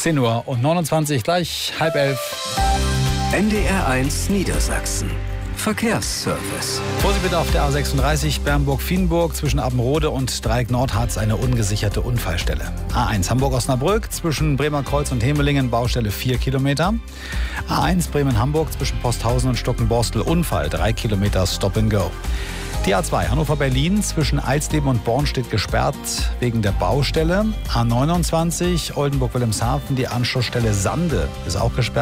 10 Uhr und 29, gleich 10:30. NDR1 Niedersachsen. Verkehrsservice. Vorsicht bitte auf der A36 Bernburg-Vienburg. Zwischen Abbenrode und Dreieck Nordharz eine ungesicherte Unfallstelle. A1 Hamburg-Osnabrück zwischen Bremerkreuz und Hemelingen Baustelle 4 Kilometer. A1 Bremen-Hamburg zwischen Posthausen und Stockenborstel Unfall 3 Kilometer Stop and Go. Die A2 Hannover-Berlin zwischen Eisleben und Born steht gesperrt wegen der Baustelle. A29 Oldenburg-Wilhelmshaven, die Anschlussstelle Sande ist auch gesperrt.